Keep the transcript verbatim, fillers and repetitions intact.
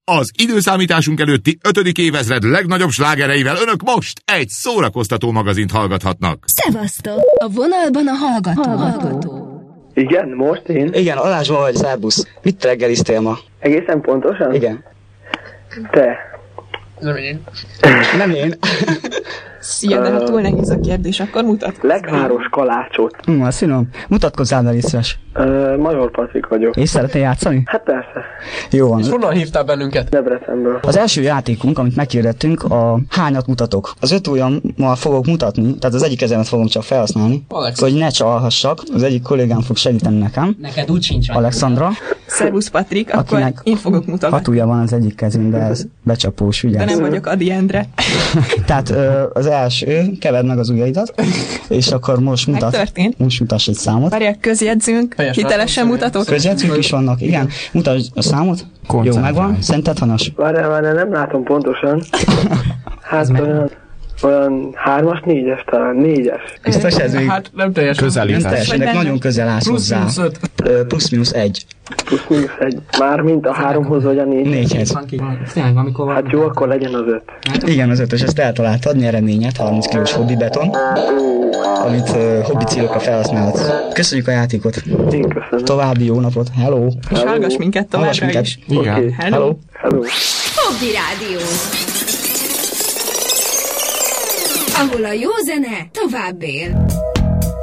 Az időszámításunk előtti ötödik évezred legnagyobb slágereivel önök most egy szórakoztató magazint hallgathatnak. Szevasztok! A vonalban a hallgató. hallgató. Igen, most én? Igen, Alázsban vagy, szerbusz. Mit reggeliztél ma? Egészen pontosan? Igen. Te. Nem én. Nem én. Szia, de ha túl nehéz a kérdés, akkor mutatkozz. Legváros kalácsot. Hm, azt finom. Mutatkozzál el, Iszves. Uh, Major Patrik vagyok. És szeretnél játszani? Hát persze. Jó van. És honnan hívtál bennünket? Debrecenből. Az első játékunk, amit meghirdettünk, a hányat mutatok. Az öt ujjammal fogok mutatni, tehát az egyik kezemet fogom csak felhasználni, Alex. hogy ne csalhassak. Az egyik kollégám fog segíteni nekem. Neked úgy sincs. Alexandra. Szervusz Patrik, akkor Akinek én fogok mutatni. Hat ujja van az egyik kezén, de ez becsapós, ugye? De nem vagyok Adi Endre. Tehát ö, az első, keverd meg az ujjaidat, és akkor most mutat. Megtörtént. Most mutass egy számot. Várják, közjegyzünk, Helyes, hitelesen mutatok. Közjegyzők is vannak, igen. Mutasd a számot. Jó, megvan. Szerinted hanas? Várjál, várjál, nem látom pontosan. Hát olyan, olyan hármas, négyes talán, négyes. Biztos ez még Hát Nem teljesen. nem Közelítás. teljesen, de nagyon közel állsz Plusz hozzá. mínusz öt. Ö, Plusz-minusz egy. Plusz mínusz egy. Már mint a háromhoz vagy a négy. Négyhez. Van ki. Tényleg, amikor van. Hát jó, akkor legyen az öt. Igen, az ötös, ezt eltaláltad, nyereményed, harminc kilós hobbi beton, amit uh, hobbi célokra felhasználhatsz. Köszönjük a játékot. Én köszönöm. További jó napot. Hello. És hallgass minket Hallgass továbbra minket. is. Igen. Oké. Hello. Hello. Hobby Rádió. Ahol a jó zene tovább él.